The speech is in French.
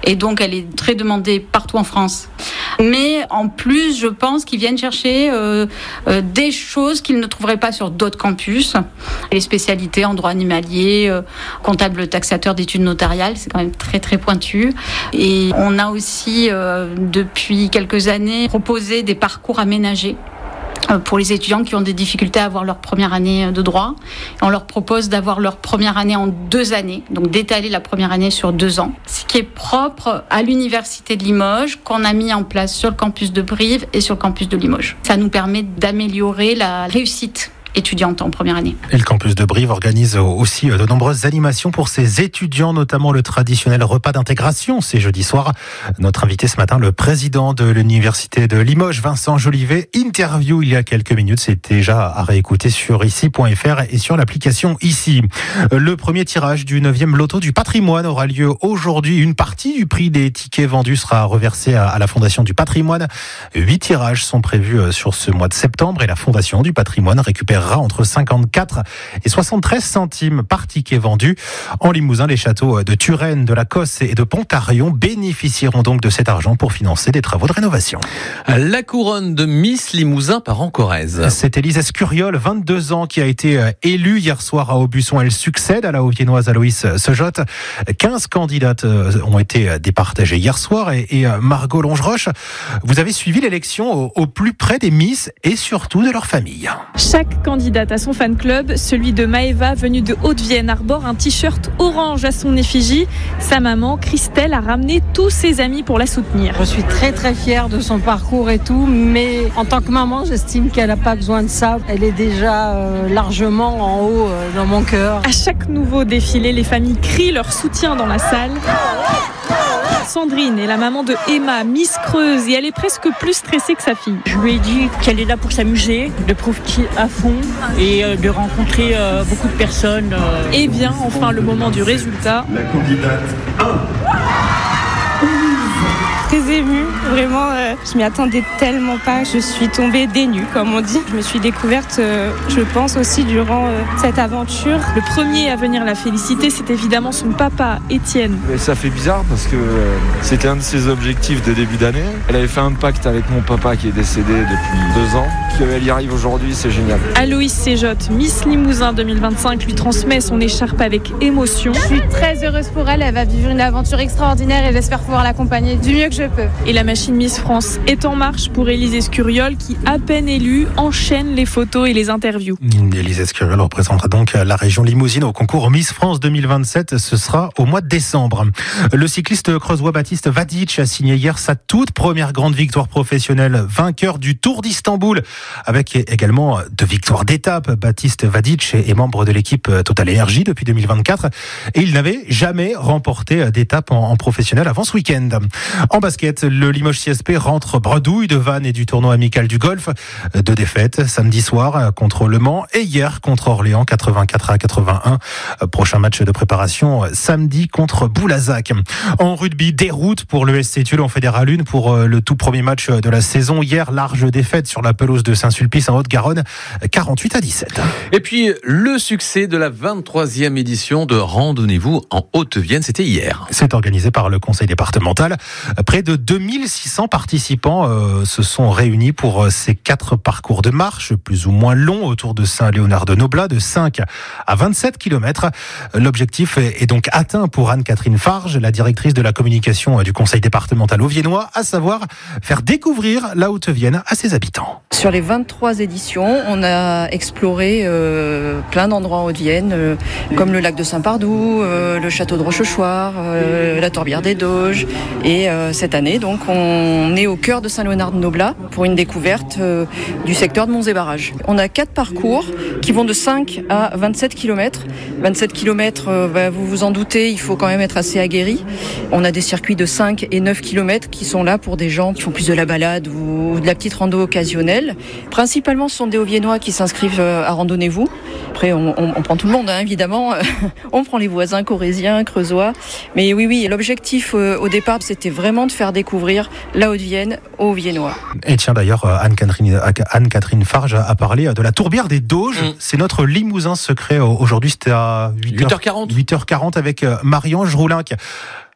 Et donc, elle est très demandée partout en France. Mais en plus, je pense qu'ils viennent chercher des choses qu'ils ne trouveraient pas sur d'autres campus. Les spécialités en droit animalier, comptable taxateur d'études notariales, c'est quand même très très pointu. Et on a aussi, depuis quelques années, proposé des parcours aménagés pour les étudiants qui ont des difficultés à avoir leur première année de droit. On leur propose d'avoir leur première année en 2 années, donc d'étaler la première année sur 2 ans, ce qui est propre à l'Université de Limoges, qu'on a mis en place sur le campus de Brive et sur le campus de Limoges. Ça nous permet d'améliorer la réussite étudiante en première année. Et le campus de Brive organise aussi de nombreuses animations pour ses étudiants, notamment le traditionnel repas d'intégration. C'est jeudi soir. Notre invité ce matin, le président de l'université de Limoges, Vincent Jolivet, interview il y a quelques minutes. C'est déjà à réécouter sur ici.fr et sur l'application Ici. Le premier tirage du 9e loto du patrimoine aura lieu aujourd'hui. Une partie du prix des tickets vendus sera reversée à la Fondation du patrimoine. 8 tirages sont prévus sur ce mois de septembre et la Fondation du patrimoine récupère entre 54 et 73 centimes par ticket vendu. En Limousin, les châteaux de Turenne, de la Cosse et de Pontarion bénéficieront donc de cet argent pour financer des travaux de rénovation. La couronne de Miss Limousin part en Corrèze. C'est Élise Escuriol, 22 ans, qui a été élue hier soir à Aubusson. Elle succède à la Haut-Viennoise Aloïs Sejotte. 15 candidates ont été départagées hier soir et Margot Longeroche, vous avez suivi l'élection au plus près des Miss et surtout de leur famille. Chaque candidate à son fan club, celui de Maëva, venue de Haute-Vienne, arbore un t-shirt orange à son effigie. Sa maman, Christelle, a ramené tous ses amis pour la soutenir. Je suis très très fière de son parcours et tout, mais en tant que maman, j'estime qu'elle n'a pas besoin de ça. Elle est déjà largement en haut dans mon cœur. À chaque nouveau défilé, les familles crient leur soutien dans la salle. Sandrine est la maman de Emma, Miss Creuse, et elle est presque plus stressée que sa fille. Je lui ai dit qu'elle est là pour s'amuser, de profiter à fond et de rencontrer beaucoup de personnes. Et vient enfin le moment du résultat. La candidate 1. Très émue, vraiment, je m'y attendais tellement pas. Je suis tombée des nues, comme on dit. Je me suis découverte, je pense aussi, durant cette aventure. Le premier à venir la féliciter, c'est évidemment son papa, Étienne. Et ça fait bizarre parce que c'était un de ses objectifs de début d'année. Elle avait fait un pacte avec mon papa qui est décédé depuis 2 ans. Qu'elle y arrive aujourd'hui, c'est génial. Aloïs Sejotte, Miss Limousin 2025, lui transmet son écharpe avec émotion. Je suis très heureuse pour elle. Elle va vivre une aventure extraordinaire et j'espère pouvoir l'accompagner du mieux que je peux. Et la machine Miss France est en marche pour Élise Escuriol qui, à peine élue, enchaîne les photos et les interviews. Élise Escuriol représentera donc la région limousine au concours Miss France 2027. Ce sera au mois de décembre. Le cycliste creusois Baptiste Vadic a signé hier sa toute première grande victoire professionnelle, vainqueur du Tour d'Istanbul, avec également 2 victoires d'étape. Baptiste Vadic est membre de l'équipe Total Energy depuis 2024 et il n'avait jamais remporté d'étape en professionnel avant ce week-end. En basket, le Limoges CSP rentre bredouille de Vannes et du tournoi amical du golf. 2 défaites samedi soir contre Le Mans et hier contre Orléans 84-81. Prochain match de préparation samedi contre Boulazac. En rugby, déroute pour le SC Tulle en Fédéral 1 pour le tout premier match de la saison. Hier, large défaite sur la pelouse de Saint-Sulpice en Haute-Garonne, 48-17. Et puis, le succès de la 23e édition de Randonnez-vous en Haute-Vienne, c'était hier. C'est organisé par le conseil départemental. Près de 2600 participants se sont réunis pour ces 4 parcours de marche, plus ou moins longs, autour de Saint-Léonard-de-Noblat, de 5 à 27 km. L'objectif est donc atteint pour Anne-Catherine Farge, la directrice de la communication du conseil départemental auviennois, à savoir faire découvrir la Haute-Vienne à ses habitants. Sur les 23 éditions, on a exploré plein d'endroits en Haute-Vienne, comme le lac de Saint-Pardoux, le château de Rochechouart, la Tourbière des Doges. Et cette année, donc, on est au cœur de Saint-Léonard-de-Noblat pour une découverte du secteur de Monts et Barrages. On a 4 parcours qui vont de 5 à 27 km. 27 km, vous vous en doutez, il faut quand même être assez aguerri. On a des circuits de 5 et 9 km qui sont là pour des gens qui font plus de la balade ou de la petite rando occasionnelle. Principalement, ce sont des Hauts-Viennois qui s'inscrivent à Randonnez-vous. Après, on prend tout le monde, hein, évidemment. On prend les voisins corréziens, creusois. Mais oui, l'objectif au départ, c'était vraiment de faire découvrir la Haute-Vienne aux Viennois. Et tiens, d'ailleurs, Anne-Catherine Farge a parlé de la Tourbière des Doges. C'est notre Limousin secret. Aujourd'hui, c'était à 8h40 avec Marie-Ange Roulinck.